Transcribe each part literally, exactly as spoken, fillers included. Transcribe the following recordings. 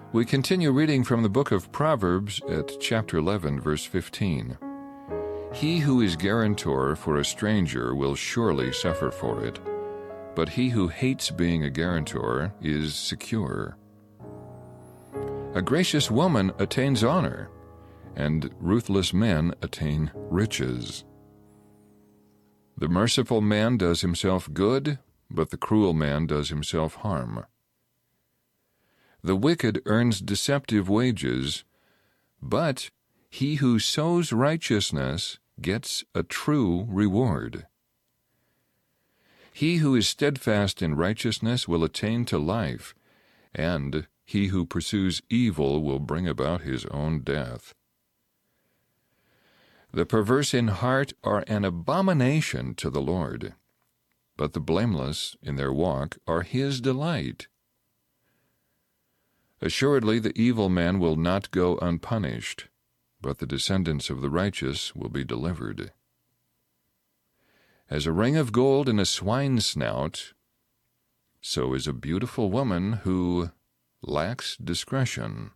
We continue reading from the book of Proverbs at chapter eleven, verse fifteen. He who is guarantor for a stranger will surely suffer for it, but he who hates being a guarantor is secure. A gracious woman attains honor, and ruthless men attain riches. The merciful man does himself good, but the cruel man does himself harm. The wicked earns deceptive wages, but he who sows righteousness gets a true reward. He who is steadfast in righteousness will attain to life, and he who pursues evil will bring about his own death. The perverse in heart are an abomination to the Lord, but the blameless in their walk are his delight. Assuredly, the evil man will not go unpunished, but the descendants of the righteous will be delivered. As a ring of gold in a swine's snout, so is a beautiful woman who lacks discretion.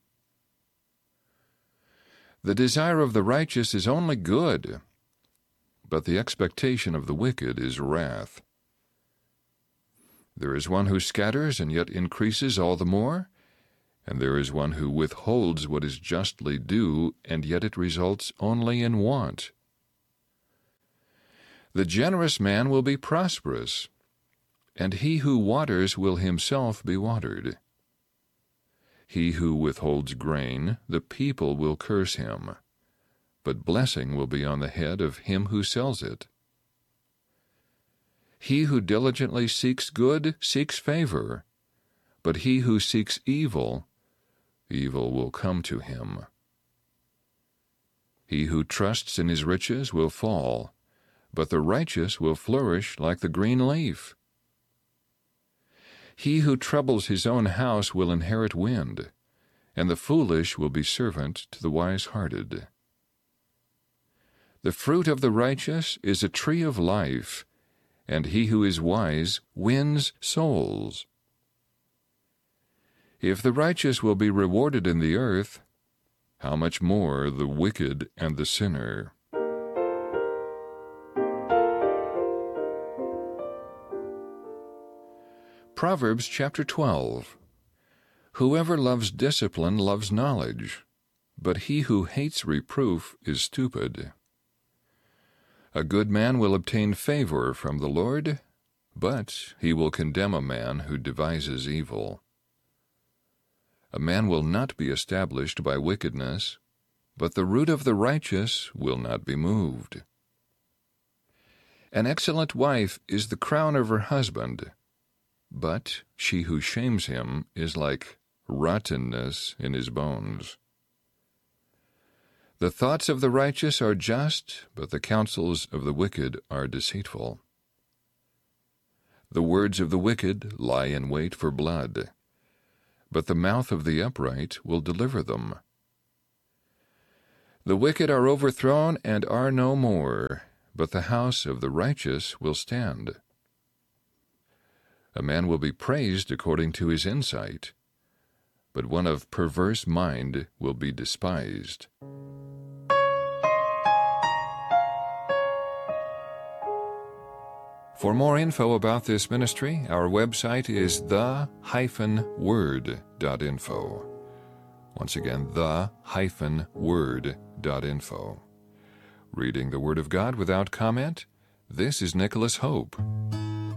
The desire of the righteous is only good, but the expectation of the wicked is wrath. There is one who scatters and yet increases all the more, and there is one who withholds what is justly due, and yet it results only in want. The generous man will be prosperous, and he who waters will himself be watered. He who withholds grain, the people will curse him, but blessing will be on the head of him who sells it. He who diligently seeks good seeks favor, but he who seeks evil, evil will come to him. He who trusts in his riches will fall, but the righteous will flourish like the green leaf. He who troubles his own house will inherit wind, and the foolish will be servant to the wise-hearted. The fruit of the righteous is a tree of life, and he who is wise wins souls. If the righteous will be rewarded in the earth, how much more the wicked and the sinner? Proverbs chapter twelve. Whoever loves discipline loves knowledge, but he who hates reproof is stupid. A good man will obtain favor from the Lord, but he will condemn a man who devises evil. A man will not be established by wickedness, but the root of the righteous will not be moved. An excellent wife is the crown of her husband, but she who shames him is like rottenness in his bones. The thoughts of the righteous are just, but the counsels of the wicked are deceitful. The words of the wicked lie in wait for blood, but the mouth of the upright will deliver them. The wicked are overthrown and are no more, but the house of the righteous will stand. A man will be praised according to his insight, but one of perverse mind will be despised. For more info about this ministry, our website is the dash word dot info. Once again, the dash word dot info. Reading the Word of God without comment, this is Nicholas Hope.